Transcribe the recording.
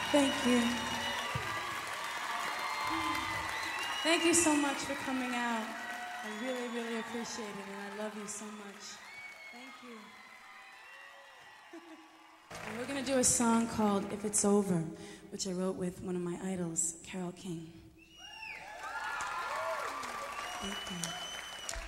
Thank you. Thank you so much for coming out. I really, really appreciate it, and I love you so much. Thank you. And we're going to do a song called If It's Over, which I wrote with one of my idols, Carole King. Thank you.